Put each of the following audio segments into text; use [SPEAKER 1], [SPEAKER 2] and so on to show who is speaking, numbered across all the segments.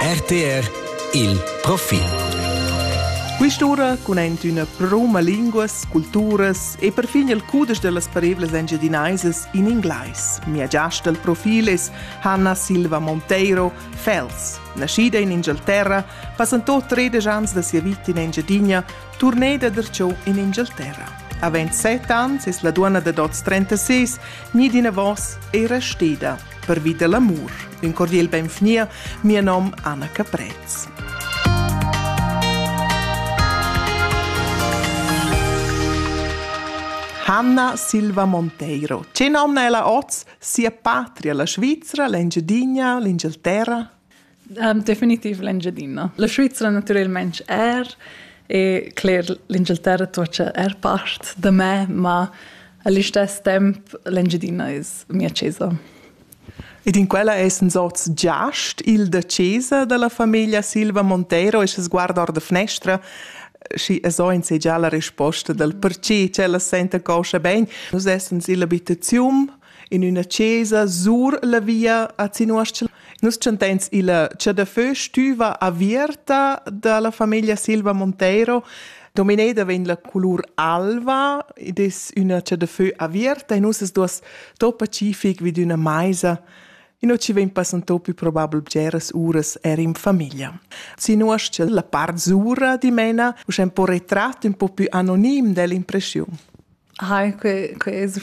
[SPEAKER 1] RTR Il Profil.
[SPEAKER 2] Quest'ora conent una pruma linguas, culturas e perfin il cudes dellas parevlas engiadinaises in inglais. Mia giasta il profil es Hanna Silva Monteiro Fels. Nascida in Inghilterra, passando 13 ans da sia vita in Engiadina, turneda d'arciò in Inghilterra. A 27 ans es la donna de dots 36, nidina vos e resteda per vita l'amor. Un cordial benvenia, mia nom Anna Caprez. Hanna Silva Monteiro. Che nomna ella oz sia patria, la Svizzera, l'Engiadina, l'Inghilterra?
[SPEAKER 3] Definitiv l'Engiadina. La Svizzera naturalmente e clar l'Inghilterra tuoce part da me, ma allo stesso tempo l'Engiadina es mia casa.
[SPEAKER 2] Ed in quella es un soz giast il de casa della famiglia Silva Monteiro e se sguarda or de finestra si so in se già la risposta del perché c'è la sente coscia ben. Nus essens in l'abitazione in una chiesa sur la via a Zinuascel. Nus c'entens c'è da fö stuva avierta della famiglia Silva Monteiro. Domineda ven la color alva ed es una c'è da fö avierta e nus es dos to pacific vid una maisa. E non ci ven passanto più probabile geras uras in famiglia. Si nuasce la part sura di mena, usce un po' ritratto, un po' più anonim dell'impressione.
[SPEAKER 3] Que es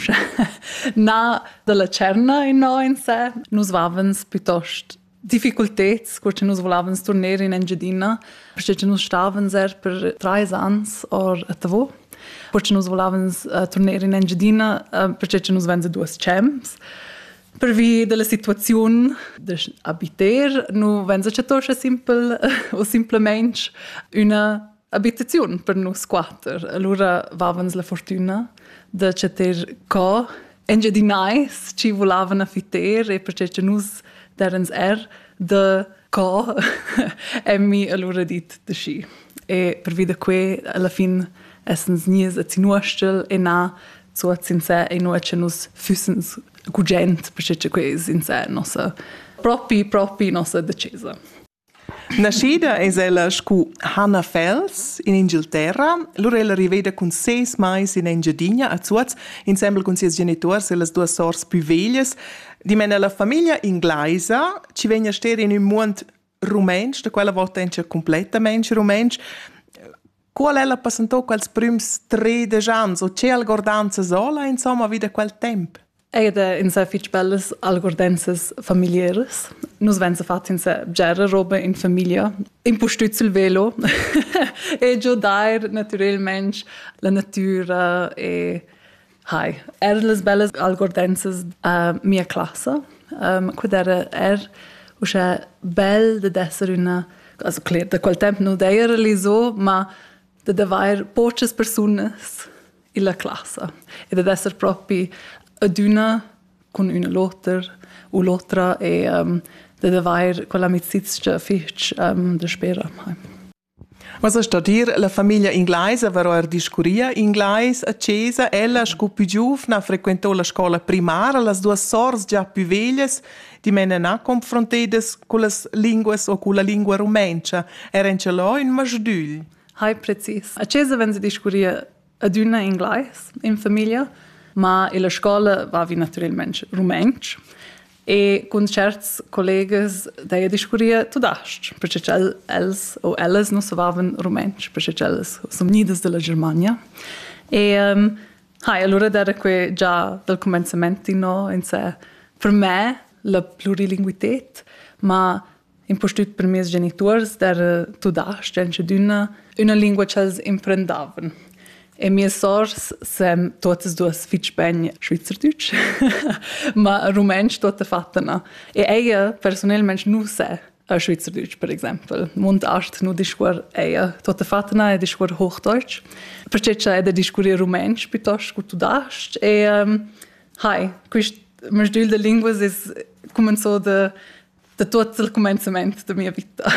[SPEAKER 3] na della cerna in no in sé. Nus vavens piuttosto difficultets, quando nus volavens tornare in Engiadina, perché nus stavens per 3 ans or a Tavo. Quando nus volavens tornare in Engiadina, perché nus vense 2 champs. Per via della situazione di abitare, non vengono c'è simple o semplicemente una abitazione per noi 4. Allora avevamo la fortuna di c'è co engiadinais ci volavano affittare e perché noi erano de co e mi allora dit de sci. E per via di qui alla fine essens nies a Zinuascel e na so in sé e noi c'è nos füssens gugent, perché questo in sé nostra propri nostra decisa.
[SPEAKER 2] Nascida es ella scu Hanna Fels in Inghilterra. Lura ella riveda con 6 mais in Engiadina a Zuaz, insieme con sies genitors e las 2 sors più veglias. Di mena la famiglia inglesa ci vegna stere in un mondo rumensch, da quella volta è completamente rumensch. Qual è la passantò quels prims 13 ans? O c'è algordanza sola, insomma, vide quel tempo?
[SPEAKER 3] In sé fitch belles algordenses familiares. Nus vense fat in sé gera roba in famiglia. Impostütz il velo. E giudair naturalmente la natura e hai. Les belles algordenses mia classe. Quad era usce bel de esser una... Also klar, da quel tempo non era lì so, ma de devair poches personas in la classe. E de esser proprio aduna con una l'altra e de devair con l'amicizia fitch de spera.
[SPEAKER 2] Ma so sta dir la famiglia inglese vero discuria inglese a Cesa ella scu più giovna frequentò la scuola primaria las 2 sors già più veglias di mena na confrontedes con las linguas o con la lingua rumencia era in celò in masdül.
[SPEAKER 3] Hai precis. A Cesa wenn sie discuria aduna inglese in famiglia ma in la scuola vavi naturalmente rumensch e con certs collegas deia discuria tudast, perché els o elles non savaven rumensch, perché elles som nidas della Germania. E allora era que già dal comencemento no in sé per me la plurilinguitet, ma impostut per miei genitors era tudast, una lingua che els imprendaven. E mie sors sem totes 2 fitch ben Schweizerdeutsch, ma rumensch tote fattena. E eia personalmente nu se a Schweizerdeutsch, per exempel. Mundart nu discuor eia tote fattena e discuor Hochdeutsch. Perché c'è da discuria rumensch piuttosto che tudast. E quist masdül de linguas es començò da tutto il commencemento della mia vita.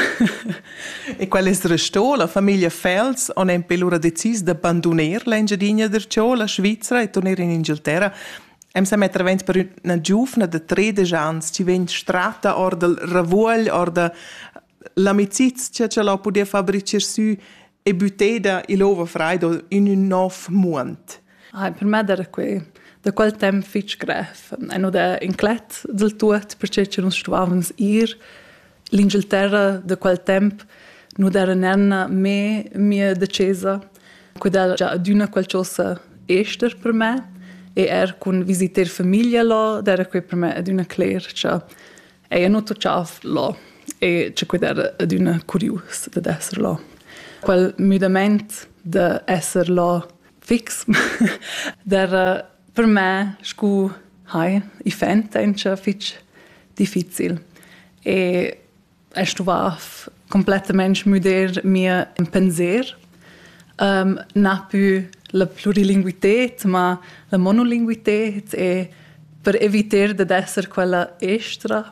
[SPEAKER 2] E qual è restò? La famiglia Fels ha l'ora deciso di abbandonare l'Engiadina d'Arciò, la Svizzera, e tornare in Inghilterra. Se mettere vent per una giovane di 13 anni, ci viene strata or del ravoglio, or l'amicizia ce la podia fabricar su e buteda il ova fraido in un nov munt.
[SPEAKER 3] Per me era da quel tempo fitch gref. E non da inclet del tuot, perché ci non stuvavans l'Inghilterra da quel tempo non era nerna mia decesa. Quid era già aduna qualcosa ester per me. E con visiter famiglia là, era qui per me aduna clear, cioè e non tocciav là. E c'è quid era aduna curious da essere là. Quel mudament da essere là fix, era per me scu i fent fitch difficil. E stuvav completamente muder mia penser, na più la plurilinguität, ma la monolinguität e per evitare di essere quella extra.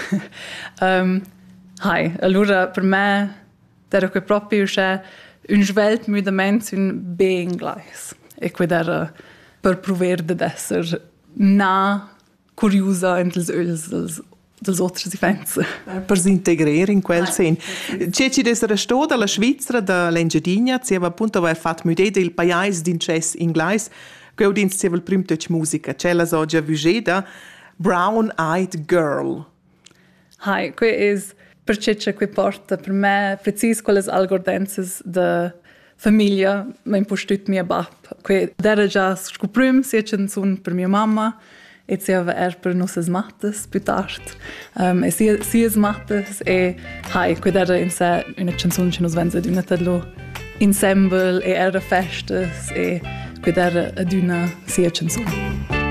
[SPEAKER 3] Allora per me era proprio un svelt mudament un B-inglese. E quid era per provare di essere curiosa entre els öls dels outros events.
[SPEAKER 2] Per s'integrare in quel sen. C'è ci desera sto dalla Svizzera, da l'Engiadina, si aveva appunto aver fatto mudere il paese d'incess inglese, che udins si aveva il primo touch musica. C'è la sogia vugeda, Brown Eyed Girl.
[SPEAKER 3] Qui è perché c'è qui porta per me precis quelle algordenses de famiglia mi impostut mia bap. Qui era già scoprim sia canzone per mia mamma e si aveva per nostre mattes più tardi. E sia mattes e qui era in sé una canzone che nos vense d'una tadlo ensemble e era festes e qui era ad una sia canzone.